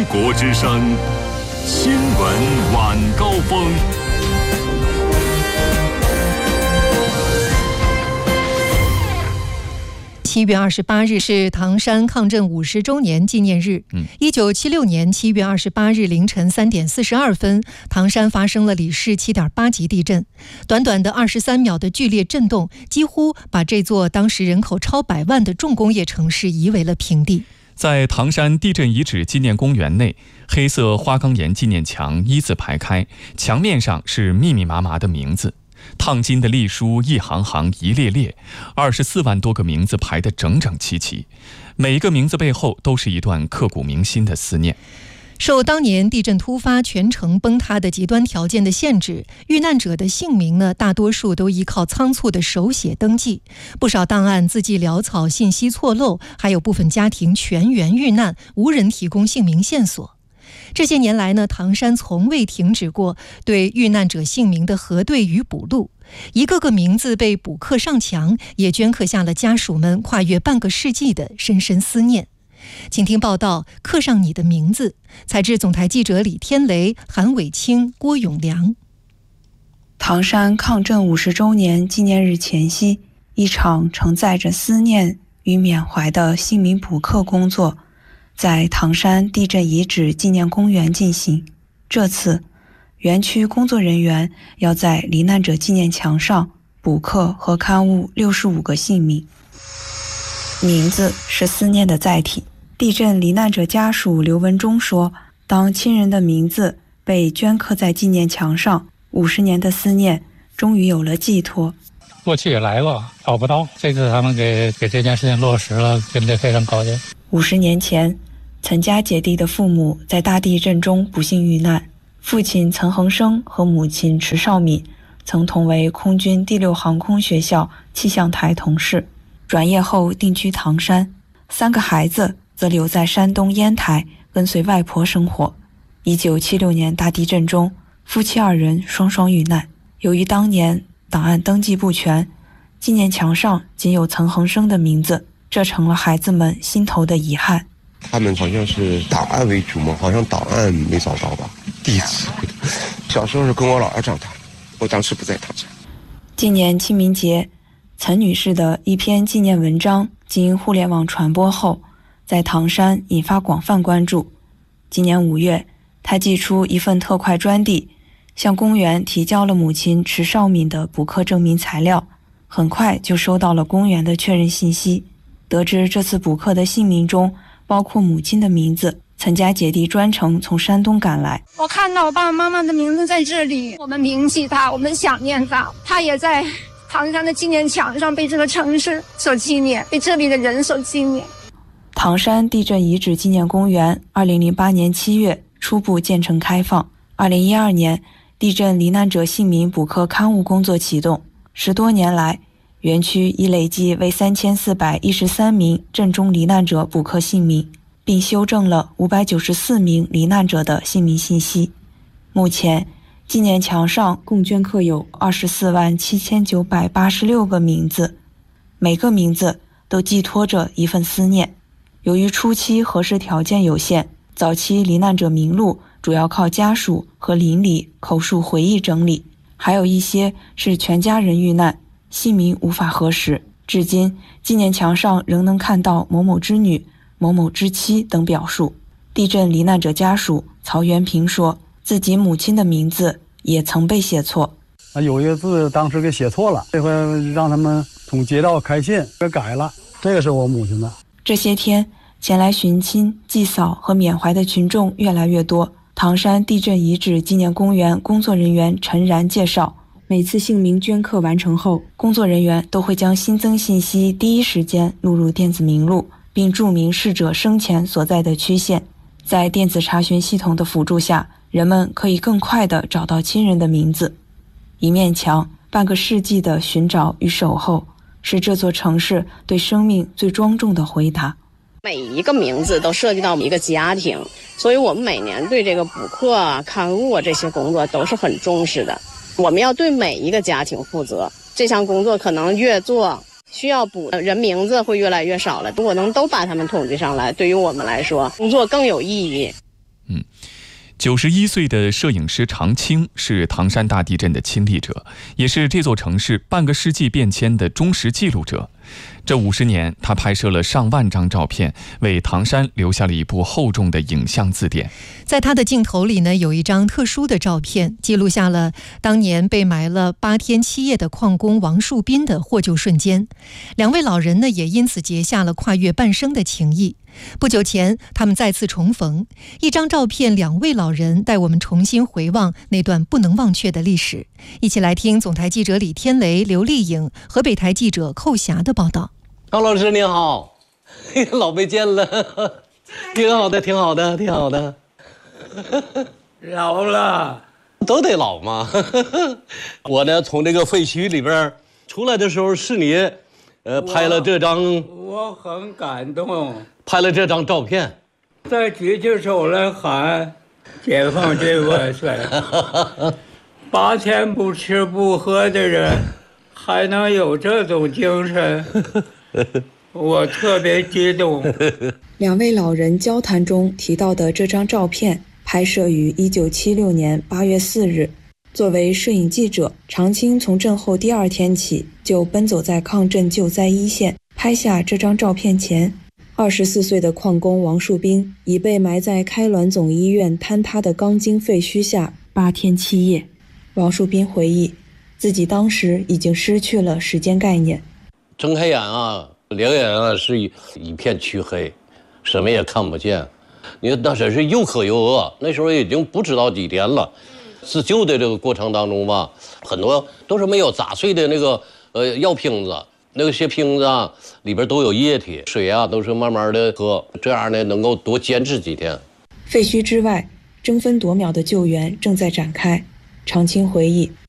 国之声新闻晚高峰。 7月28日是唐山抗震50周年纪念日。1976年7月28日凌晨3点42分，唐山发生了里氏7.8级地震。短短的23秒的剧烈震动，几乎把这座当时人口超100万的重工业城市夷为了平地。 在唐山地震遗址纪念公园内，黑色花岗岩纪念墙一字排开，墙面上是密密麻麻的名字。烫金的隶书一行行一列列，24万多个名字排得整整齐齐，每一个名字背后都是一段刻骨铭心的思念。 受当年地震突发、全城崩塌的极端条件的限制，遇难者的姓名呢，大多数都依靠仓促的手写登记，不少档案字迹潦草、信息错漏，还有部分家庭全员遇难，无人提供姓名线索。这些年来呢，唐山从未停止过对遇难者姓名的核对与补录，一个个名字被补刻上墙，也镌刻下了家属们跨越半个世纪的深深思念。请听报道，刻上你的名字。采自总台记者李天雷、韩伟清、郭永良。 唐山抗震50周年纪念日前夕，一场承载着思念与缅怀的姓名补刻工作在唐山地震遗址纪念公园进行。这次，园区工作人员要在罹难者纪念墙上补刻和刊物65个姓名。名字是思念的载体。地震罹难者家属刘文忠说，当亲人的名字被镌刻在纪念墙上，50年的思念终于有了寄托。 过去也来过，找不到，这次他们给这件事情落实了，真的非常高兴。 50年前，岑家姐弟的父母在大地震中不幸遇难，父亲岑恒生和母亲迟绍敏曾同为空军第6航空学校气象台同事，转业后定居唐山，3个孩子则留在山东烟台跟随外婆生活。1976年大地震中，夫妻2人双双遇难。由于当年档案登记不全，纪念墙上仅有岑恒生的名字，这成了孩子们心头的遗憾。 他们好像是档案为主嘛，好像档案没找到吧，第一次。小时候是跟我姥姥长大，我当时不在唐山。 今年清明节，岑女士的一篇纪念文章经互联网传播后，在唐山引发广泛关注。今年5月，她寄出一份特快专递，向公园提交了母亲迟绍敏的补刻证明材料，很快就收到了公园的确认信息。得知这次补刻的姓名中包括母亲的名字，岑家姐弟专程从山东赶来。 我看到我爸爸妈妈的名字在这里，我们铭记他，我们想念他，他也在唐山的纪念墙上被这个城市所纪念，被这里的人所纪念。 唐山地震遗址纪念公园2008年7月初步建成开放，2012年地震罹难者姓名补刻刊物工作启动。10多年来，园区已累计为3413名震中罹难者补刻姓名，并修正了594名罹难者的姓名信息。目前，纪念墙上共镌刻有247986个名字，每个名字都寄托着一份思念。由于初期核实条件有限，早期罹难者名录主要靠家属和邻里口述回忆整理，还有一些是全家人遇难，姓名无法核实。至今，纪念墙上仍能看到某某之女、某某之妻等表述。地震罹难者家属曹元平说，自己母亲的名字也曾被写错。 有一个字当时给写错了，这回让他们从街道开信给改了，这个是我母亲的。 这些天，前来寻亲、祭扫和缅怀的群众越来越多。唐山地震遗址纪念公园工作人员陈然介绍，每次姓名镌刻完成后，工作人员都会将新增信息第一时间录入电子名录，并注明逝者生前所在的区县。在电子查询系统的辅助下，人们可以更快地找到亲人的名字。一面墙，半个世纪的寻找与守候，是这座城市对生命最庄重的回答。 每一个名字都涉及到一个家庭，所以我们每年对这个补刻啊、刊物啊这些工作都是很重视的。我们要对每一个家庭负责，这项工作可能越做，需要补人名字会越来越少了。如果能都把他们统计上来，对于我们来说，工作更有意义。 91岁的摄影师常青是唐山大地震的亲历者，也是这座城市半个世纪变迁的忠实记录者。这50年，他拍摄了上万张照片，为唐山留下了一部厚重的影像字典。 在他的镜头里呢，有一张特殊的照片，记录下了当年被埋了8天7夜的矿工王树斌的获救瞬间。2位老人呢，也因此结下了跨越半生的情谊。不久前，他们再次重逢，一张照片，2位老人带我们重新回望那段不能忘却的历史。一起来听总台记者李天雷、刘丽颖、河北台记者寇霞的报道。 高老师您好，老没见了，挺好的，挺好的，挺好的。 老了， 都得老嘛。我呢，从这个废墟里边出来的时候是你，拍了这张， 我很感动， 拍了这张照片， 再举起手来喊解放军万岁。8天不吃不喝的人还能有这种精神，我特别激动。 2位老人交谈中提到的这张照片拍摄于1976年8月4日。作为摄影记者，常青从震后第2天起就奔走在抗震救灾一线。拍下这张照片前，24岁的矿工王树斌已被埋在开滦总医院坍塌的钢筋废墟下8天7夜。王树斌回忆，自己当时已经失去了时间概念， 睁开眼啊，两眼啊是一片黢黑，什么也看不见。你那真是又渴又饿，那时候已经不知道几天了。自救的这个过程当中吧，很多都是没有砸碎的那个药瓶子，那些瓶子啊里边都有液体，水啊都是慢慢的喝，这样呢能够多坚持几天。 废墟之外，争分夺秒的救援正在展开。常青回忆，